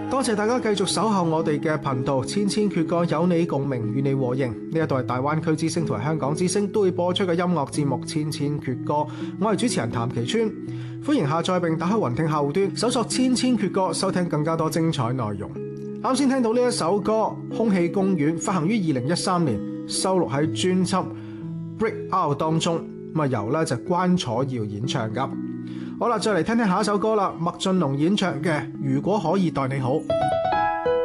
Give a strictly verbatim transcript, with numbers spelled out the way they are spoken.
多謝大家繼續守候我哋嘅頻道，千千闕歌有你共鳴，與你和應。呢一度係大灣區之聲同埋香港之聲都會播出嘅音樂節目《千千闕歌》，我係主持人譚其川，歡迎下載並打開雲聽客戶端，搜索《千千闕歌》，收聽更加多精彩內容。啱先聽到呢一首歌《空氣公園》，發行於二零一三年，收錄喺專輯《Break Out》當中，咁啊由咧就關楚耀演唱噶。好啦，再嚟聽聽下一首歌啦，麥浚龍演唱嘅《如果可以待你好》。